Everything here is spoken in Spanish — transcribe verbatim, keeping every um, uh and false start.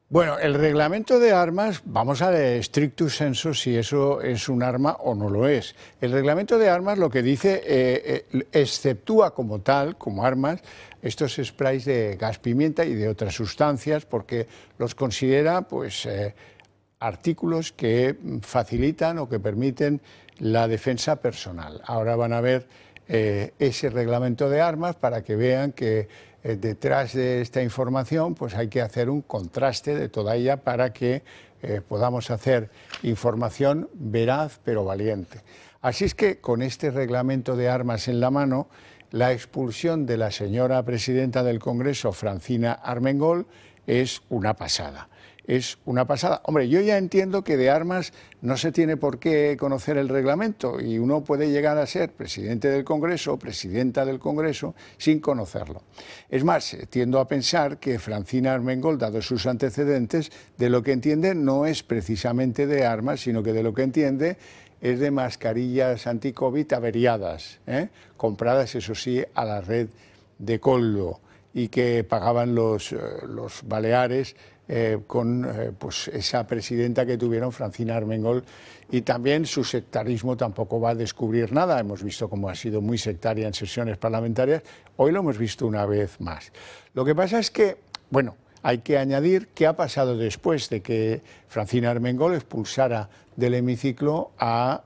Bueno, el reglamento de armas, vamos a ver stricto sensu si eso es un arma o no lo es. El reglamento de armas lo que dice, eh, eh, exceptúa como tal, como armas, estos sprays de gas pimienta y de otras sustancias, porque los considera pues, eh, artículos que facilitan o que permiten la defensa personal. Ahora van a ver eh, ese reglamento de armas para que vean que eh, detrás de esta información pues hay que hacer un contraste de toda ella para que eh, podamos hacer información veraz pero valiente. Así es que con este reglamento de armas en la mano, la expulsión de la señora presidenta del Congreso, Francina Armengol, es una pasada. Es una pasada. Hombre, yo ya entiendo que de armas no se tiene por qué conocer el reglamento y uno puede llegar a ser presidente del Congreso o presidenta del Congreso sin conocerlo. Es más, tiendo a pensar que Francina Armengol, dado sus antecedentes, de lo que entiende no es precisamente de armas, sino que de lo que entiende es de mascarillas anti-COVID averiadas, ¿eh? compradas, eso sí, a la red de Koldo y que pagaban los, los Baleares eh, con eh, pues esa presidenta que tuvieron, Francina Armengol, y también su sectarismo tampoco va a descubrir nada. Hemos visto cómo ha sido muy sectaria en sesiones parlamentarias, hoy lo hemos visto una vez más. Lo que pasa es que, bueno, hay que añadir qué ha pasado después de que Francina Armengol expulsara del hemiciclo a